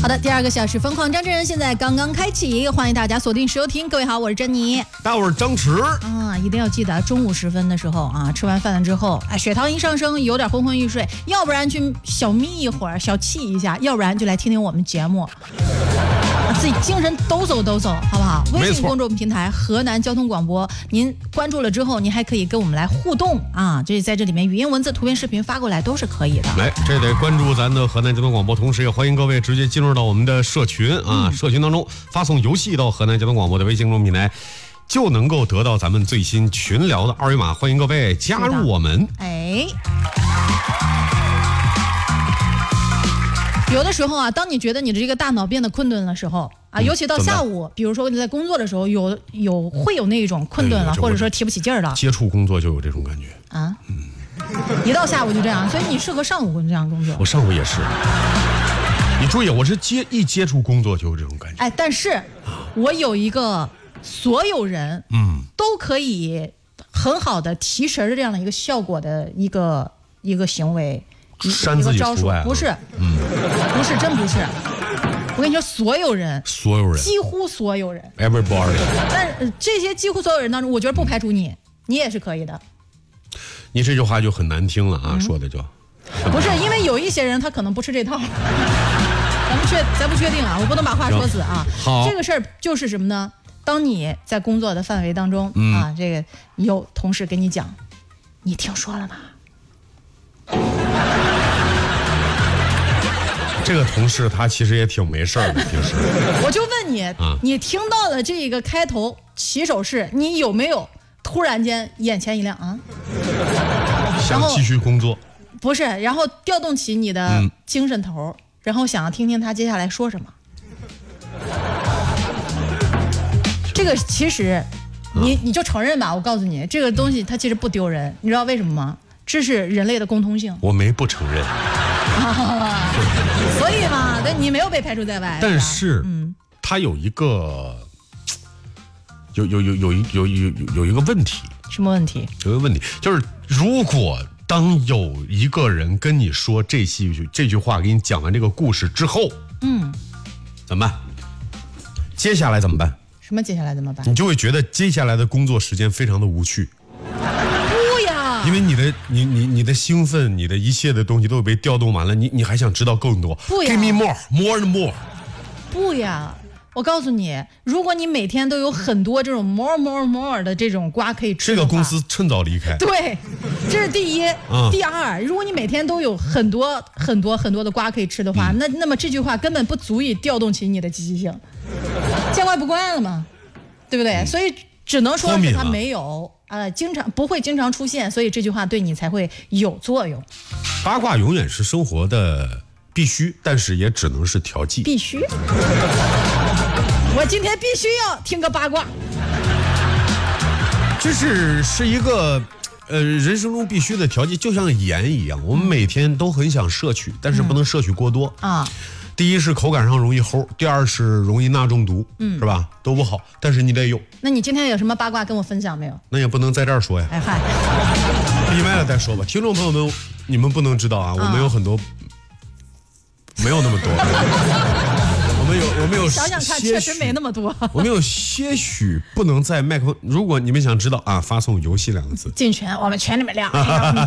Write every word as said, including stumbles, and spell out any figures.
好的，第二个小时疯狂张真人现在刚刚开启，欢迎大家锁定收听。各位好，我是珍妮， 大家好，我是张弛啊，一定要记得中午时分的时候啊，吃完饭了之后，哎，血糖一上升，有点昏昏欲睡，要不然去小眯一会儿，小憩一下，要不然就来听听我们节目，自己精神抖擞抖擞，好不好？微信公众平台河南交通广播，您关注了之后，您还可以跟我们来互动啊，这在这里面语音、文字、图片、视频发过来都是可以的。 来，这得关注咱的河南交通广播，同时也欢迎各位直接进入到我们的社群啊，嗯、社群当中发送游戏到河南交通广播的微信公众平台，就能够得到咱们最新群聊的二维码，欢迎各位加入我们。 哎。有的时候啊，当你觉得你的这个大脑变得困顿的时候啊，尤其到下午，比如说你在工作的时候，有有会有那种困顿了，或者说提不起劲儿了。 接触工作就有这种感觉啊，嗯，一到下午就这样，所以你适合上午这样工作。 我上午也是，你注意，我是接一接触工作就有这种感觉。 哎，但是我有一个所有人嗯都可以很好的提神的这样的一个效果的一个一个行为。 扇自己除外、啊、 不是，嗯，不是，真不是。我跟你说，所有人， 所有人， 几乎所有人 ，everybody。 但、呃、这些几乎所有人当中，我觉得不排除你，你也是可以的。 你这句话就很难听了啊，嗯、说的就。 不是，因为有一些人他可能不吃这套。咱不确，咱不确定啊，我不能把话说死啊。 好， 这个事儿就是什么呢？当你在工作的范围当中、嗯、啊，这个有同事跟你讲，你听说了吗？ 这个同事他其实也挺没事儿的，平时。 我就问你，啊、你听到了这个开头起手式，你有没有突然间眼前一亮啊？ 想继续工作？ 不是，然后调动起你的精神头，嗯、然后想要听听他接下来说什么。这个其实，你、啊、你就承认吧，我告诉你，这个东西它其实不丢人，你知道为什么吗？这是人类的共通性。 我没不承认。 啊、所以嘛，对，你没有被排除在外。 但是，嗯，它有一个，有有有有有有有一个问题。 什么问题？ 有一个问题就是，如果当有一个人跟你说这句这句话，给你讲完这个故事之后，嗯，怎么办？接下来怎么办？ 什么接下来怎么办？ 你就会觉得接下来的工作时间非常的无趣。因为你的你你你的兴奋，你的一切的东西都被调动完了，你你还想知道更多。 不呀 ，Give me more, more and more。 不呀，我告诉你，如果你每天都有很多这种 more more more 的这种瓜可以吃的话， 这个公司趁早离开。 对，这是第一。嗯、第二，如果你每天都有很多很多很多的瓜可以吃的话，嗯、那那么这句话根本不足以调动起你的积极性，见怪不怪了嘛，对不对？嗯、所以只能说是它没有。呃，经常不会经常出现，所以这句话对你才会有作用。 八卦永远是生活的必须，但是也只能是调剂。 必须，我今天必须要听个八卦。 这是是一个呃人生中必须的调剂，就像盐一样，我们每天都很想摄取，但是不能摄取过多、嗯、啊。第一是口感上容易齁，第二是容易钠中毒，嗯，是吧？都不好，但是你得有。 那你今天有什么八卦跟我分享没有？ 那也不能在这儿说呀。哎嗨，闭麦了再说吧。听众朋友们，你们不能知道啊，我们有很多，没有那么多。我们有，我们有， 想想看，确实没那么多。 我们有些许不能在麦克风。如果你们想知道啊，发送“游戏”两个字进群，我们群里面聊。